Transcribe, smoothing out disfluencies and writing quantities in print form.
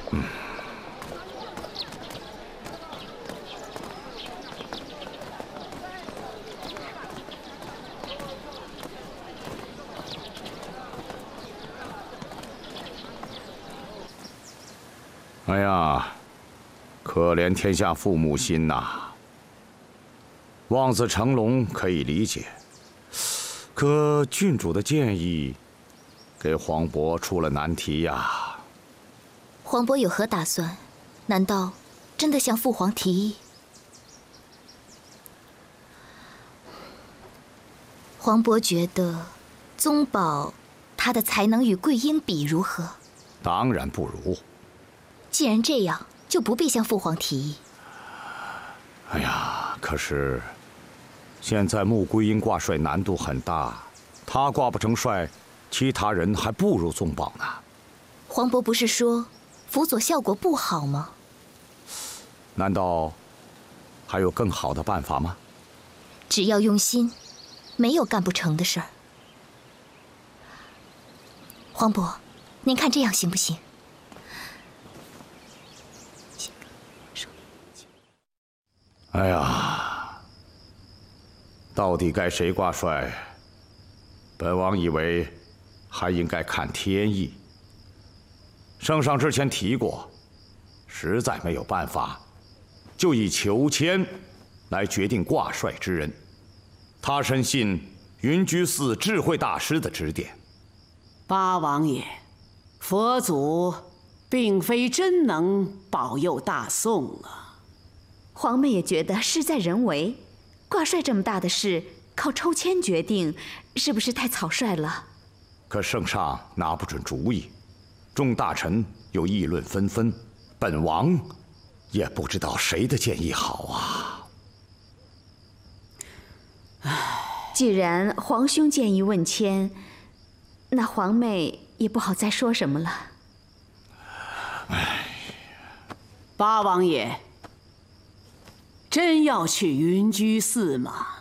哎呀，可怜天下父母心呐！望子成龙可以理解，可郡主的建议，给黄渤出了难题呀。 黄渤有何打算？难道真的向父皇提议？黄渤觉得，宗保他的才能与桂英比如何？ 当然不如。 既然这样，就不必向父皇提议。 哎呀，可是现在穆桂英挂帅难度很大，他挂不成帅，其他人还不如宗保呢。 黄渤不是说辅佐效果不好吗？ 难道还有更好的办法吗？ 只要用心，没有干不成的事儿。黄渤，您看这样行不行？ 哎呀，到底该谁挂帅？本王以为还应该看天意。圣上之前提过，实在没有办法，就以裘千来决定挂帅之人。他深信云居寺智慧大师的指点。 八王爷，佛祖并非真能保佑大宋啊。 皇妹也觉得事在人为，挂帅这么大的事，靠抽签决定，是不是太草率了？ 可圣上拿不准主意，众大臣又议论纷纷，本王也不知道谁的建议好啊。 既然皇兄建议问签，那皇妹也不好再说什么了。 八王爷，真要去云居寺吗？